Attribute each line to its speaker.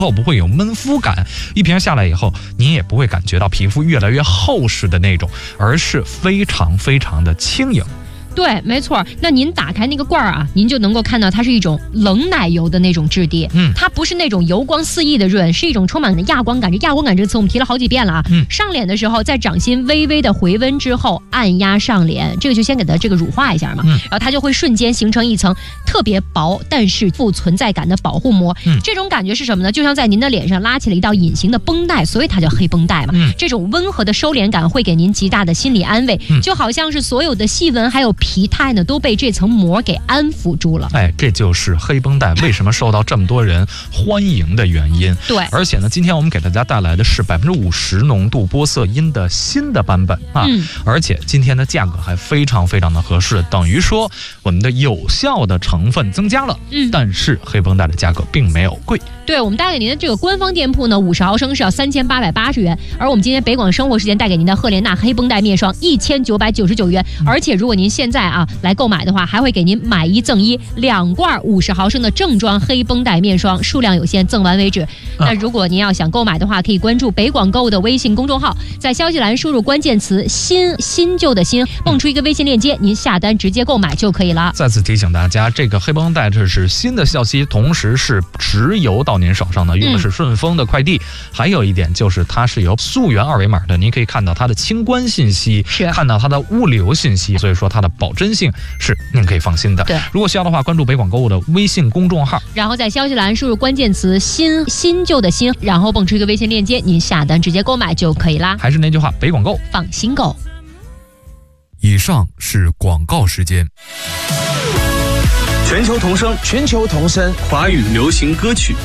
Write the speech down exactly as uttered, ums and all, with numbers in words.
Speaker 1: 后不会有闷肤感，一瓶下来以后，您也不会感觉到皮肤越来越厚实的那种，而是非常非常的轻盈。
Speaker 2: 对，没错。那您打开那个罐儿啊，您就能够看到它是一种冷奶油的那种质地，嗯，它不是那种油光四溢的润，是一种充满了亚光感。这亚光感这个词我们提了好几遍了啊。嗯，上脸的时候，在掌心微微的回温之后，按压上脸，这个就先给它这个乳化一下嘛，嗯，然后它就会瞬间形成一层特别薄但是富存在感的保护膜。嗯，这种感觉是什么呢？就像在您的脸上拉起了一道隐形的绷带，所以它叫黑绷带嘛。嗯，这种温和的收敛感会给您极大的心理安慰，嗯，就好像是所有的细纹还有疲态呢都被这层膜给安抚住了。
Speaker 1: 哎，这就是黑绷带为什么受到这么多人欢迎的原因。
Speaker 2: 对，
Speaker 1: 而且呢，今天我们给大家带来的是百分之五十浓度玻色因的新的版本啊，嗯，而且今天的价格还非常非常的合适，等于说我们的有效的成分增加了，嗯，但是黑绷带的价格并没有贵。
Speaker 2: 对，我们带给您的这个官方店铺呢，五十毫升是要三千八百八十元，而我们今天北广生活时间带给您的赫莲娜黑绷带面霜一千九百九十九元，嗯，而且如果您现在啊来购买的话，还会给您买一赠一两罐五十毫升的正装黑绷带面霜，数量有限，赠完为止。那，啊，如果您要想购买的话，可以关注北广购物的微信公众号，在消息栏输入关键词新新旧的新，蹦出一个微信链接，您下单直接购买就可以了。
Speaker 1: 再次提醒大家，这个黑绷带这是新的效期，同时是直邮到您手上的，用的是顺丰的快递，嗯，还有一点就是它是有溯源二维码的，您可以看到它的清关信息，是看到它的物流信息，所以说它的保真性是您可以放心的。
Speaker 2: 对，
Speaker 1: 如果需要的话，关注北广购物的微信公众号，
Speaker 2: 然后在消息栏输入关键词新新旧的新，然后蹦出一个微信链接，您下单直接购买就可以啦。
Speaker 1: 还是那句话，北广购
Speaker 2: 放心购。
Speaker 1: 以上是广告时间。
Speaker 3: 全球同声，全球同声，华语流行歌曲。